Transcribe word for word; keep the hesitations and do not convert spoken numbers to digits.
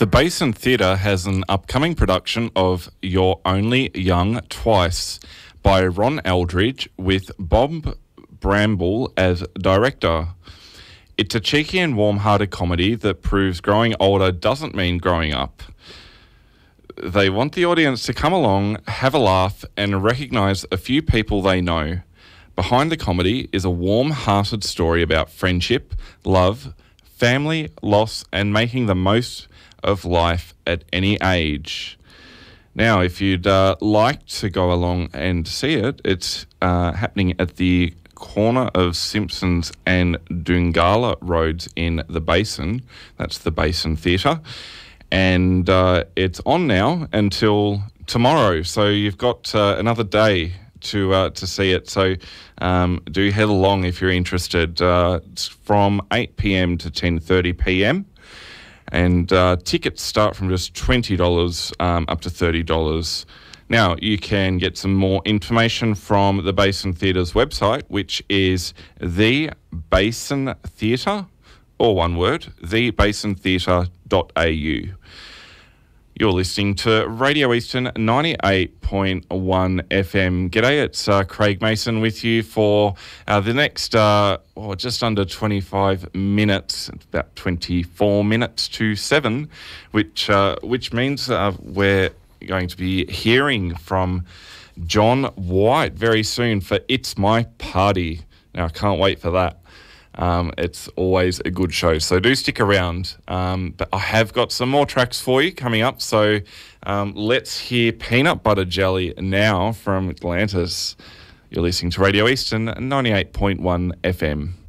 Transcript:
The Basin Theatre has an upcoming production of You're Only Young Twice by Ron Eldridge with Bob Bramble as director. It's a cheeky and warm-hearted comedy that proves growing older doesn't mean growing up. They want the audience to come along, have a laugh, and recognise a few people they know. Behind the comedy is a warm-hearted story about friendship, love, family, loss, and making the most of life at any age. Now, if you'd uh, like to go along and see it, it's uh, happening at the corner of Simpsons and Doongala Roads in the Basin. That's the Basin Theatre. And uh, it's on now until tomorrow. So you've got uh, another day to uh, to see it. So um, do head along if you're interested. Uh, it's from eight p.m. to ten thirty p.m. And uh, tickets start from just twenty dollars um, up to thirty dollars. Now, you can get some more information from the Basin Theatre's website, which is The Basin Theatre, or one word, the basin theatre dot a u. You're listening to Radio Eastern ninety-eight point one F M. G'day, it's uh, Craig Mason with you for uh, the next, uh, oh, just under twenty-five minutes, about twenty-four minutes to seven, which uh, which means uh, we're going to be hearing from John White very soon for It's My Party. Now, I can't wait for that. Um, it's always a good show, so do stick around. Um, but I have got some more tracks for you coming up, so um, let's hear Peanut Butter Jelly now from Atlantis. You're listening to Radio Eastern ninety-eight point one F M.